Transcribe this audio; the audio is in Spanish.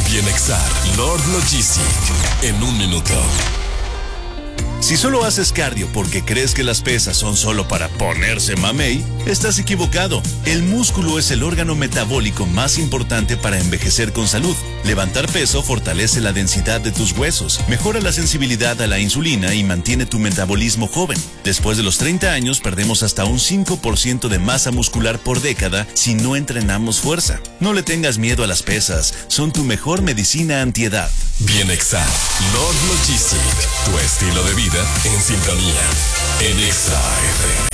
Bienexar Lord Logistic. En un minuto. Si solo haces cardio porque crees que las pesas son solo para ponerse mamey, estás equivocado. El músculo es el órgano metabólico más importante para envejecer con salud. Levantar peso fortalece la densidad de tus huesos, mejora la sensibilidad a la insulina y mantiene tu metabolismo joven. Después de los 30 años perdemos hasta un 5% de masa muscular por década si no entrenamos fuerza. No le tengas miedo a las pesas, son tu mejor medicina antiedad. Bienexar Lord Logistic, tu estilo de vida en sintonía en Exa FM.